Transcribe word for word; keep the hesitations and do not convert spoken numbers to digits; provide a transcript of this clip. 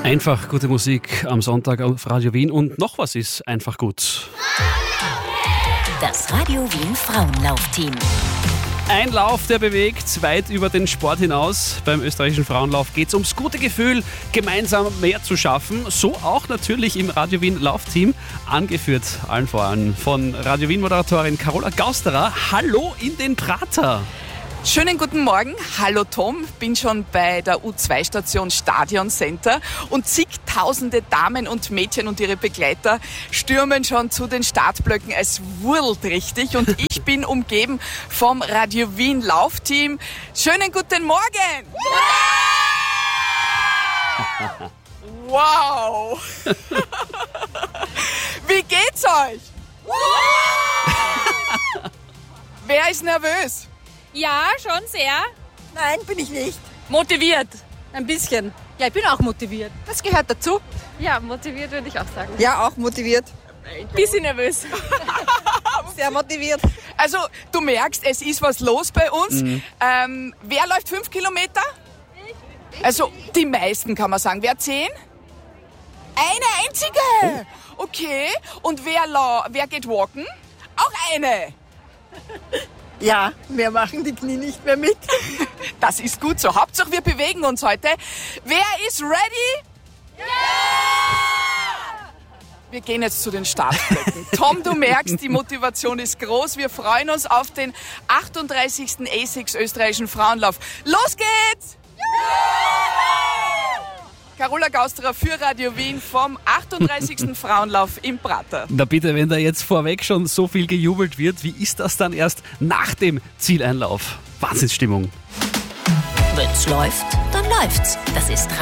Einfach gute Musik am Sonntag auf Radio Wien und noch was ist einfach gut. Das Radio Wien Frauenlaufteam. Ein Lauf, der bewegt, weit über den Sport hinaus. Beim österreichischen Frauenlauf geht es ums gute Gefühl, gemeinsam mehr zu schaffen. So auch natürlich im Radio Wien Laufteam, angeführt allen voran von Radio Wien Moderatorin Carola Gausterer. Hallo in den Prater. Schönen guten Morgen, hallo Tom, bin schon bei der U zwei Station Stadion Center und zigtausende Damen und Mädchen und ihre Begleiter stürmen schon zu den Startblöcken. Es wurlt richtig und ich bin umgeben vom Radio Wien Laufteam. Schönen guten Morgen! Wow! Wie geht's euch? Wer ist nervös? Ja, schon sehr. Nein, bin ich nicht. Motiviert. Ein bisschen. Ja, ich bin auch motiviert. Das gehört dazu. Ja, motiviert würde ich auch sagen. Ja, auch motiviert. Bisschen nervös. Sehr motiviert. Also, du merkst, es ist was los bei uns. Mhm. Ähm, wer läuft fünf Kilometer? Ich. Also, die meisten kann man sagen. Wer zehn? Eine einzige! Okay. Und wer, la- wer geht walken? Auch eine. Ja, wir machen die Knie nicht mehr mit. Das ist gut so. Hauptsache, wir bewegen uns heute. Wer ist ready? Ja! Wir gehen jetzt zu den Startblöcken. Tom, du merkst, die Motivation ist groß. Wir freuen uns auf den achtunddreißigsten A sechs österreichischen Frauenlauf. Los geht's! Ja! Carola Gausterer für Radio Wien vom achtunddreißigsten Frauenlauf im Prater. Na bitte, wenn da jetzt vorweg schon so viel gejubelt wird, wie ist das dann erst nach dem Zieleinlauf? Wahnsinnsstimmung. Wenn's läuft, dann läuft's. Das ist